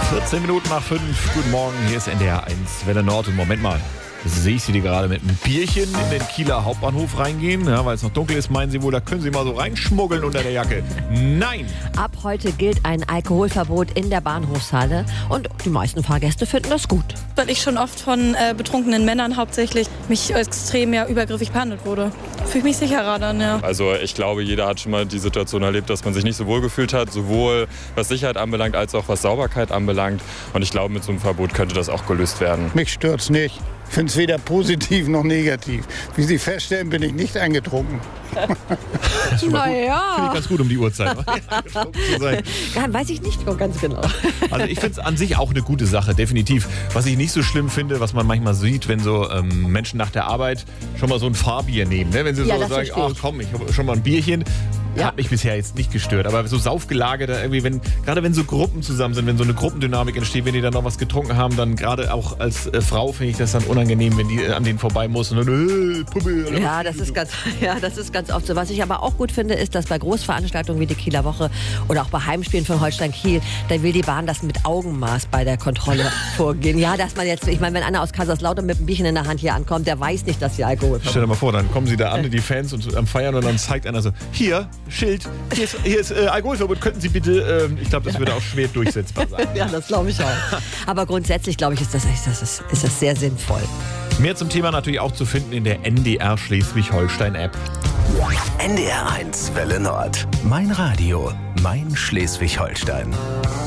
14 Minuten nach 5. Guten Morgen, hier ist NDR 1 Welle Nord. Und Moment mal, sehe ich Sie gerade mit einem Bierchen in den Kieler Hauptbahnhof reingehen, ja, weil es noch dunkel ist, meinen Sie wohl, da können Sie mal so reinschmuggeln unter der Jacke. Nein! Ab heute gilt ein Alkoholverbot in der Bahnhofshalle und die meisten Fahrgäste finden das gut. Weil ich schon oft von betrunkenen Männern hauptsächlich mich extrem übergriffig behandelt wurde. Fühle ich mich sicherer dann, ja. Also ich glaube, jeder hat schon mal die Situation erlebt, dass man sich nicht so wohl gefühlt hat, sowohl was Sicherheit anbelangt, als auch was Sauberkeit anbelangt. Und ich glaube, mit so einem Verbot könnte das auch gelöst werden. Mich stört's nicht. Ich finde es weder positiv noch negativ. Wie Sie feststellen, bin ich nicht eingetrunken. Naja. Finde ich ganz gut um die Uhrzeit. zu sein. Ja, weiß ich nicht ganz genau. Also ich finde es an sich auch eine gute Sache, definitiv. Was ich nicht so schlimm finde, was man manchmal sieht, wenn so Menschen nach der Arbeit schon mal so ein Fahrbier nehmen. Ne? Wenn sie Ja, so das sagen, verstehe ach ich. komm, ich habe schon mal ein Bierchen. Ja. Hat mich bisher jetzt nicht gestört. Aber so saufgelagert, irgendwie, gerade wenn so Gruppen zusammen sind, wenn so eine Gruppendynamik entsteht, wenn die dann noch was getrunken haben, dann gerade auch als Frau finde ich das dann unangenehm, wenn die an denen vorbei muss und dann, Puppe. Ja, das ist ganz oft so. Was ich aber auch gut finde, ist, dass bei Großveranstaltungen wie die Kieler Woche oder auch bei Heimspielen von Holstein Kiel, da will die Bahn das mit Augenmaß bei der Kontrolle vorgehen. Ja, dass man jetzt, ich meine, wenn einer aus Kaiserslautern mit einem Bierchen in der Hand hier ankommt, der weiß nicht, dass hier Alkohol Stell dir mal vor, dann kommen sie da an, die Fans, und am Feiern, und dann zeigt einer so, hier, Schild, hier ist Alkoholverbot, könnten Sie bitte, ich glaube, das würde auch schwer durchsetzbar sein. Ja, das glaube ich auch. Aber grundsätzlich, glaube ich, ist das sehr sinnvoll. Mehr zum Thema natürlich auch zu finden in der NDR Schleswig-Holstein-App. NDR 1 Welle Nord. Mein Radio, mein Schleswig-Holstein.